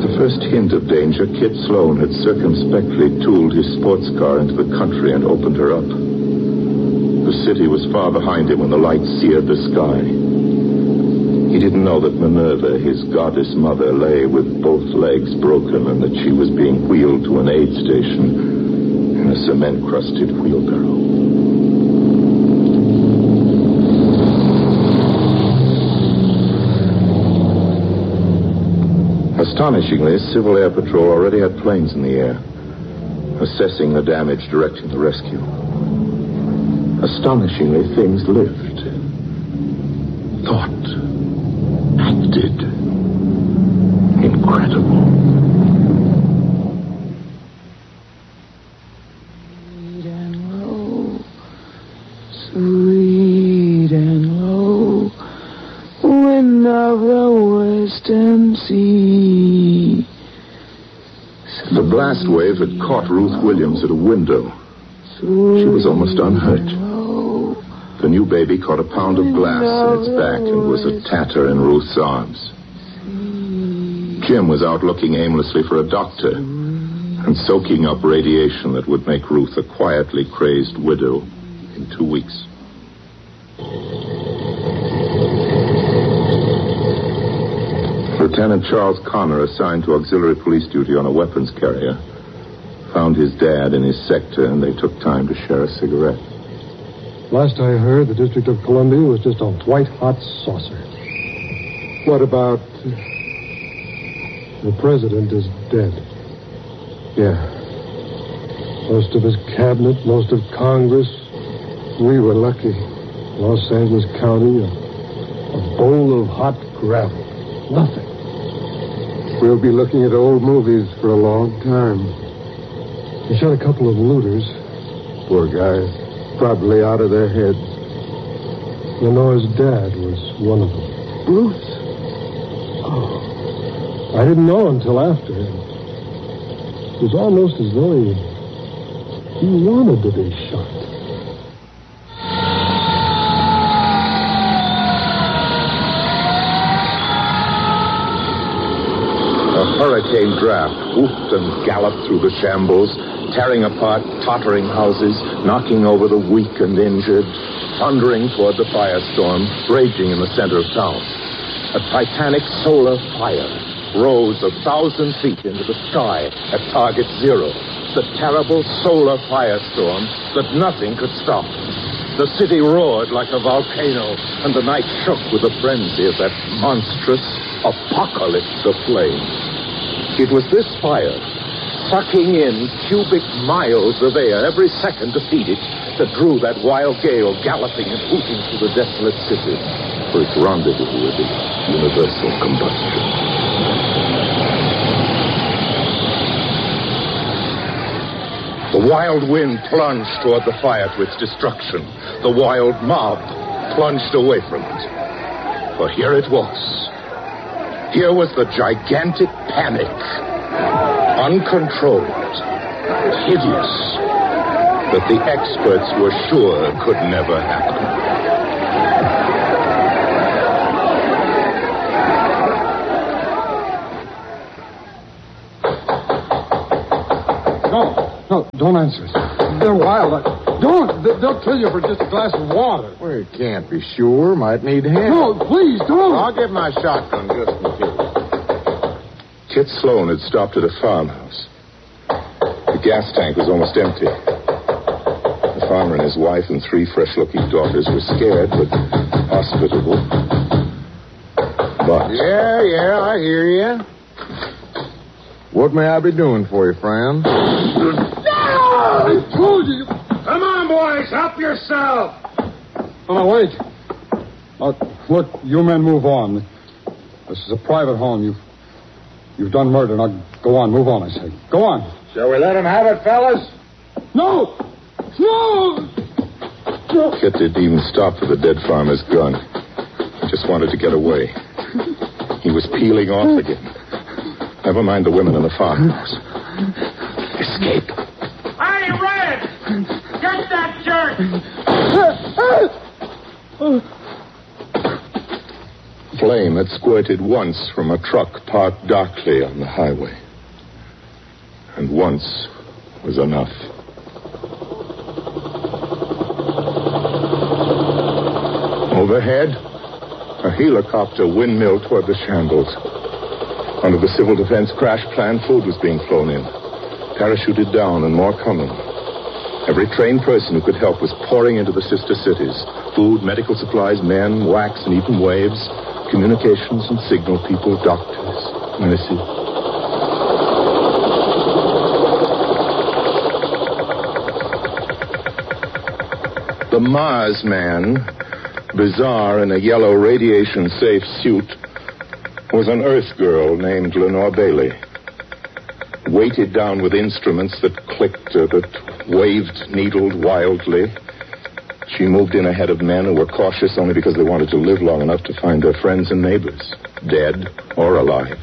At the first hint of danger, Kit Sloan had circumspectly tooled his sports car into the country and opened her up. The city was far behind him when the light seared the sky. He didn't know that Minerva, his goddess mother, lay with both legs broken and that she was being wheeled to an aid station in a cement-crusted wheelbarrow. Astonishingly, Civil Air Patrol already had planes in the air, assessing the damage, directing the rescue. Astonishingly, things lived, thought, acted. Incredible. Sweet and low, sweet and low, wind of the western sea. The blast wave had caught Ruth Williams at a window. She was almost unhurt. The new baby caught a pound of glass in its back and was a tatter in Ruth's arms. Jim was out looking aimlessly for a doctor and soaking up radiation that would make Ruth a quietly crazed widow in 2 weeks. Lieutenant Charles Connor, assigned to auxiliary police duty on a weapons carrier, found his dad in his sector, and they took time to share a cigarette. Last I heard, the District of Columbia was just a white-hot saucer. What about... the president is dead. Yeah. Most of his cabinet, most of Congress. We were lucky. Los Angeles County, a bowl of hot gravel. Nothing. We'll be looking at old movies for a long time. He shot a couple of looters. Poor guys. Probably out of their heads. Lenore's dad was one of them. Bruce. Oh. I didn't know until after. It was almost as though he wanted to be shot. A hurricane draft whooped and galloped through the shambles, tearing apart tottering houses, knocking over the weak and injured, thundering toward the firestorm, raging in the center of town. A titanic solar fire rose 1,000 feet into the sky at target zero. The terrible solar firestorm that nothing could stop. The city roared like a volcano, and the night shook with the frenzy of that monstrous apocalypse of flame. It was this fire, sucking in cubic miles of air every second to feed it, that drew that wild gale galloping and hooting through the desolate city for its rendezvous with the universal combustion. The wild wind plunged toward the fire to its destruction. The wild mob plunged away from it. For here it was. Here was the gigantic panic. Uncontrolled, hideous, that the experts were sure could never happen. No, don't answer us. They're wild. Don't. They'll kill you for just a glass of water. Well, you can't be sure. Might need hands. No, please, don't. I'll get my shotgun just in case. Kit Sloan had stopped at a farmhouse. The gas tank was almost empty. The farmer and his wife and 3 fresh-looking daughters were scared, but hospitable. But... Yeah, I hear you. What may I be doing for you, friend? I told you. Come on, boys. Help yourself. Oh, no, wait. Look, you men move on. This is a private home. You've done murder. Now, go on. Move on, I say. Go on. Shall we let him have it, fellas? No! No! Kit didn't even stop for the dead farmer's gun. He just wanted to get away. He was peeling off again. Never mind the women in the farmhouse. Escape. Hey, Red! Get that jerk! Flame had squirted once from a truck parked darkly on the highway. And once was enough. Overhead, a helicopter windmilled toward the shambles. Under the Civil Defense crash plan, food was being flown in. Parachuted down and more coming. Every trained person who could help was pouring into the sister cities. Food, medical supplies, men, wax, and even waves. Communications and signal people, doctors, nurses. The Mars man, bizarre in a yellow radiation-safe suit, was an Earth girl named Lenore Bailey. Weighted down with instruments that clicked or that waved, needled wildly, she moved in ahead of men who were cautious only because they wanted to live long enough to find their friends and neighbors, dead or alive.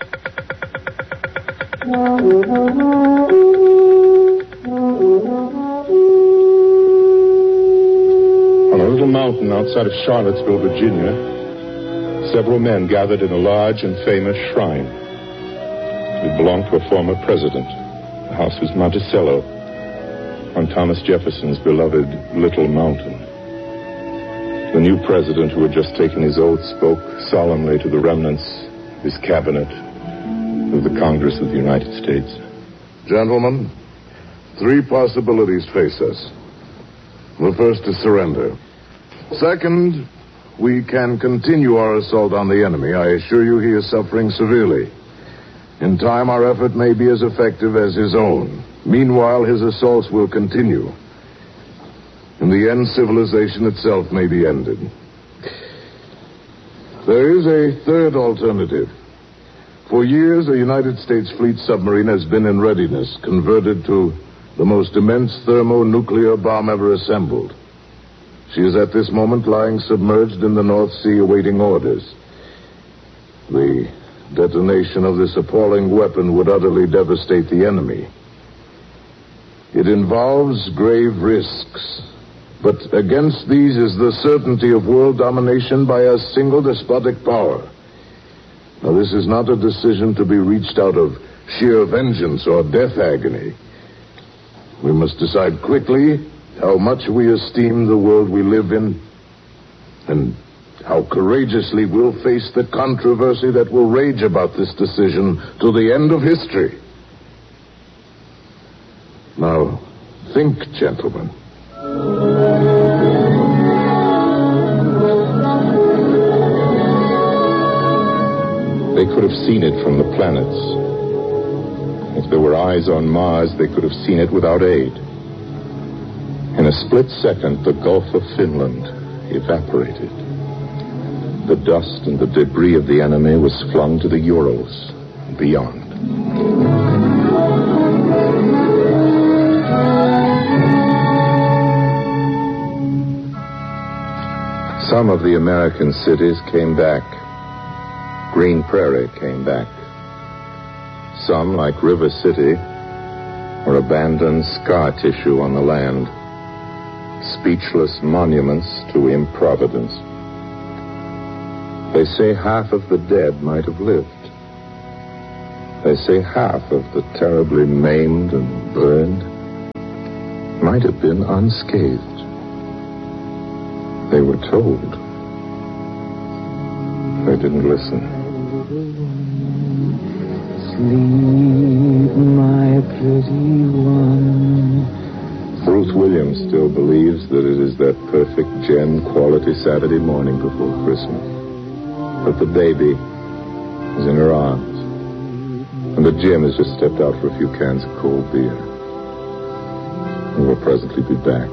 On a little mountain outside of Charlottesville, Virginia, several men gathered in a large and famous shrine. It belonged to a former president. The house was Monticello, on Thomas Jefferson's beloved Little Mountain. The new president, who had just taken his oath, spoke solemnly to the remnants of his cabinet, of the Congress of the United States. Gentlemen, 3 possibilities face us. The first is surrender. Second, we can continue our assault on the enemy. I assure you he is suffering severely. In time, our effort may be as effective as his own. Meanwhile, his assaults will continue. In the end, civilization itself may be ended. There is a third alternative. For years, a United States fleet submarine has been in readiness, converted to the most immense thermonuclear bomb ever assembled. She is at this moment lying submerged in the North Sea awaiting orders. The detonation of this appalling weapon would utterly devastate the enemy. It involves grave risks, but against these is the certainty of world domination by a single despotic power. Now, this is not a decision to be reached out of sheer vengeance or death agony. We must decide quickly how much we esteem the world we live in and how courageously we'll face the controversy that will rage about this decision to the end of history. Now, think, gentlemen. They could have seen it from the planets. If there were eyes on Mars, they could have seen it without aid. In a split second, the Gulf of Finland evaporated. The dust and the debris of the enemy was flung to the Urals and beyond. Some of the American cities came back. Green Prairie came back. Some, like River City, were abandoned scar tissue on the land, speechless monuments to improvidence. They say half of the dead might have lived. They say half of the terribly maimed and burned might have been unscathed. They were told. They didn't listen. Sleep, my pretty one. Ruth Williams still believes that it is that perfect gem quality Saturday morning before Christmas. But the baby is in her arms. And the Jim has just stepped out for a few cans of cold beer. And will presently be back.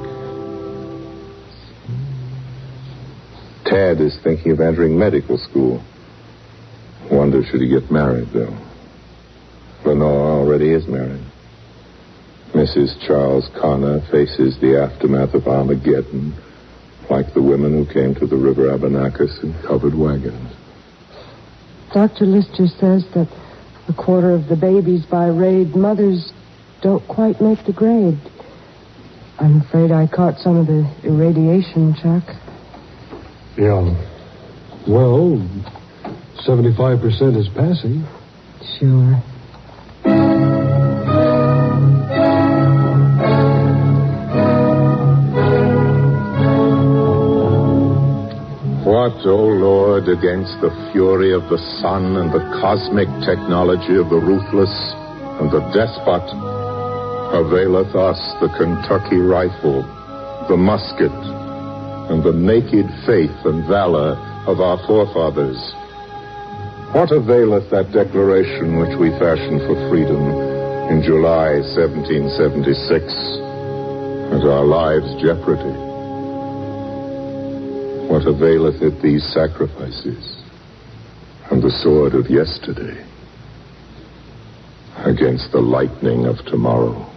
Tad is thinking of entering medical school. Wonder should he get married, though. Lenore already is married. Mrs. Charles Connor faces the aftermath of Armageddon, like the women who came to the River Abenakis in covered wagons. Dr. Lister says that a quarter of the babies by raid mothers don't quite make the grade. I'm afraid I caught some of the irradiation, Chuck. Yeah. Well, 75% is passing. Sure. What, O Lord, against the fury of the sun and the cosmic technology of the ruthless and the despot, availeth us the Kentucky rifle, the musket, and the naked faith and valor of our forefathers? What availeth that declaration which we fashioned for freedom in July 1776 at our lives' jeopardy? What availeth it these sacrifices and the sword of yesterday against the lightning of tomorrow?